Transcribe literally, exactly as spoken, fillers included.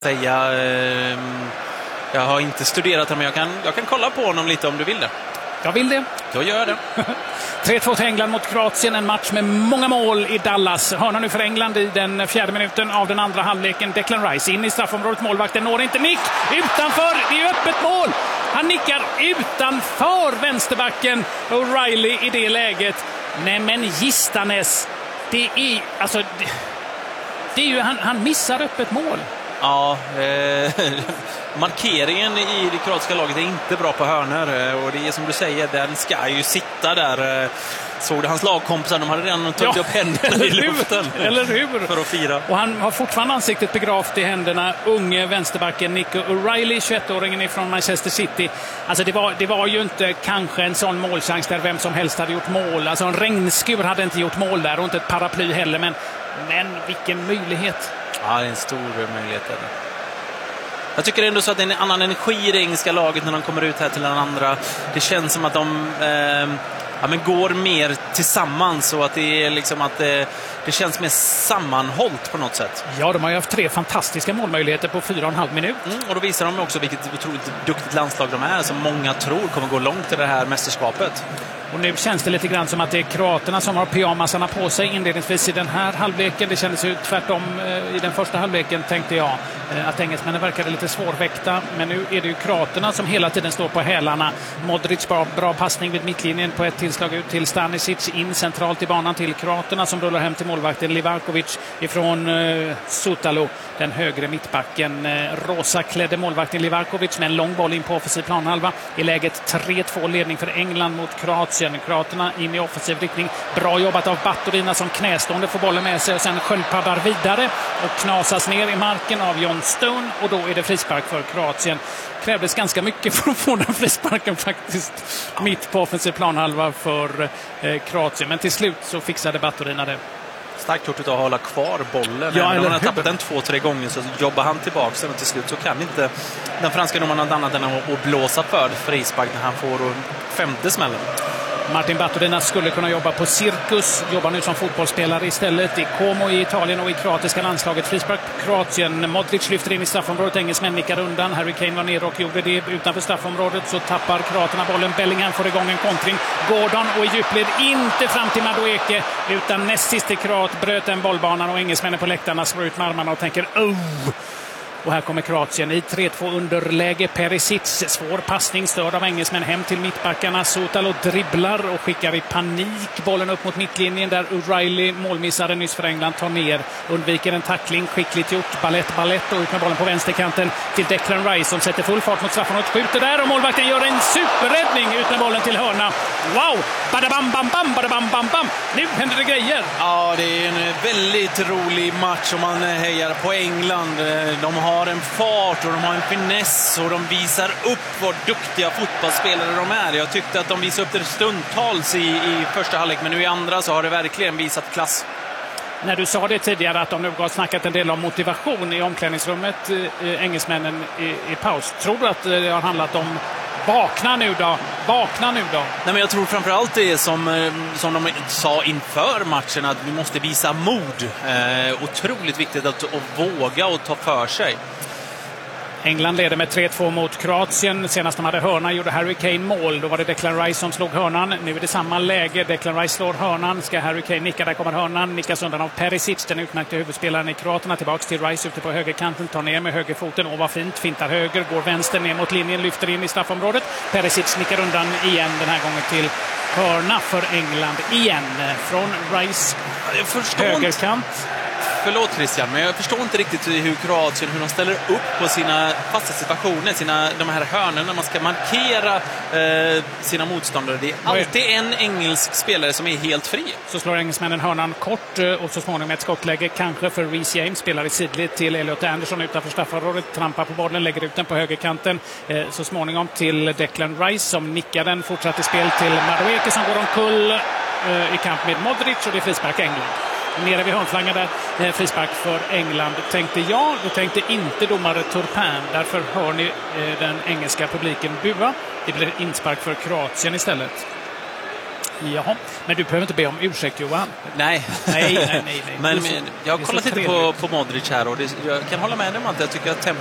säga. Eh, jag har inte studerat det, men jag kan, jag kan kolla på honom lite om du vill det. Jag vill det. Då gör jag det. tre två till England mot Kroatien. En match med många mål i Dallas. Hörna nu för England i den fjärde minuten av den andra halvleken. Declan Rice in i straffområdet. Målvakten når inte nick. Utanför. Det är öppet mål. Han nickar utanför vänsterbacken. O'Reilly i det läget. Nej, men Gistanes. Det är... Alltså... Det, det är ju... Han, han missar öppet mål. Ja, eh, markeringen i det kroatiska laget är inte bra på hörnor, och det är som du säger, den ska ju sitta där. Såg du hans lagkompisar, de hade redan tagit ja, upp händerna i luften eller hur? För att fira. Och han har fortfarande ansiktet begravt i händerna, unge vänsterbacken Nico O'Reilly, tjugoett-åringen från Manchester City. Alltså det var, det var ju inte kanske en sån målchans där vem som helst hade gjort mål. Alltså en regnskur hade inte gjort mål där, och inte ett paraply heller, men, men vilken möjlighet. Ja, det är en stor möjlighet. Eller? Jag tycker ändå så att det är en annan energi i det engelska laget när de kommer ut här till den andra. Det känns som att de eh, ja, men går mer tillsammans, och att det är liksom att det, det känns mer sammanhållt på något sätt. Ja, de har ju haft tre fantastiska målmöjligheter på fyra och en halv minut. Mm, och då visar de också vilket otroligt duktigt landslag de är, som många tror kommer gå långt i det här mästerskapet. Och nu känns det lite grann som att det är kroaterna som har pyjamasarna på sig inledningsvis i den här halvleken. Det kändes ju tvärtom i den första halvleken, tänkte jag, att engelsmännen verkade lite svårväckta. Men nu är det ju kroaterna som hela tiden står på hälarna. Modric bra, bra passning vid mittlinjen på ett tillslag ut till Stanisic, in centralt i banan till kroaterna som rullar hem till målvakten Livakovic ifrån uh, Sutalo, den högre mittbacken. Uh, rosa klädde målvakten Livakovic med en lång boll in på offensiv planhalva. I läget tre två ledning för England mot Kroatien. Kroaterna in i offensiv riktning. Bra jobbat av Baturina som knästående får bollen med sig och sen sköldpaddar vidare och knasas ner i marken av John Stone, och då är det frispark för Kroatien. Krävdes ganska mycket för att få den frisparken faktiskt mitt på offensiv planhalva för eh, Kroatien, men till slut så fixade Baturina det. Starkt gjort att hålla kvar bollen. Ja, när han har tappat den två, tre gånger så jobbar han tillbaka sen, och till slut så kan inte den franska domaren något annat än att blåsa för frispark när han får femte smällen. Martin Baturina skulle kunna jobba på Cirkus, jobbar nu som fotbollsspelare istället i Como i Italien och i kroatiska landslaget. Frispark Kroatien. Modric lyfter in i straffområdet, engelsmän nickar undan. Harry Kane var nere och gjorde det utanför straffområdet, så tappar kroaterna bollen. Bellingham får igång en kontring. Gordon och i djupled inte fram till Madueke, utan näst sist i kroat bröt en bollbanan, och engelsmännen på läktarna slår ut med armarna och tänker oh! Och här kommer Kroatien i tre två underläge. Perisic, svår passning, störd av engelsmän hem till mittbackarna. Sutalo dribblar och skickar i panik bollen upp mot mittlinjen där O'Reilly, målmissaren nyss för England, tar ner. Undviker en tackling, skickligt gjort. Ballett, ballett och ut med bollen på vänsterkanten till Declan Rice som sätter full fart mot straffområdet, skjuter där och målvakten gör en superräddning ut med bollen till hörna. Wow! Badabam, bam, bam, badabam, bam, bam. Nu händer det grejer. Ja, det är en väldigt rolig match om man hejar på England. De har har en fart och de har en finess och de visar upp vad duktiga fotbollsspelare de är. Jag tyckte att de visade upp det stundtals i, i första halvlek, men nu i andra så har det verkligen visat klass. När du sa det tidigare att de nu har snackat en del om motivation i omklädningsrummet, eh, engelsmännen i, i paus. Tror du att det har handlat om vakna nu då, vakna nu då? Nej, men jag tror framförallt det som, som de sa inför matchen, att vi måste visa mod. Eh, otroligt viktigt att, att våga och ta för sig. England leder med tre två mot Kroatien. Senast de hade hörna gjorde Harry Kane mål. Då var det Declan Rice som slog hörnan. Nu är det samma läge. Declan Rice slår hörnan. Ska Harry Kane nicka? Där kommer hörnan. Nickas undan av Perisic, den utmärkte huvudspelaren i Kroaterna. Tillbaks till Rice ute på högerkanten. Tar ner med högerfoten. Och vad fint. Fintar höger. Går vänster ner mot linjen. Lyfter in i straffområdet. Perisic nickar undan igen. Den här gången till hörna för England. Igen från Rice högerkant. Förlåt Christian, men jag förstår inte riktigt hur Kroatien, hur de ställer upp på sina fasta situationer, sina, de här hörnen när man ska markera eh, sina motståndare. Det är alltid en engelsk spelare som är helt fri. Så slår engelsmännen hörnan kort och så småningom ett skottläge kanske för Reece James, spelar i sidled till Elliot Anderson utanför straffområdet, trampar på bollen, lägger ut den på högerkanten. Eh, så småningom till Declan Rice som nickar den, fortsatt i spel till Madueke som går omkull eh, i kamp med Modric, och det är frispark England. Nere vid hörnflangen där, frispark för England tänkte jag, då tänkte inte domare Turpin. Därför hör ni den engelska publiken bua. Det blir inspark för Kroatien istället. Jaha, men du behöver inte be om ursäkt, Johan. Nej. Nej, nej, nej. nej. Men så, jag har kollat lite på, på Modric här och det, jag kan hålla med dig om att jag tycker att tempo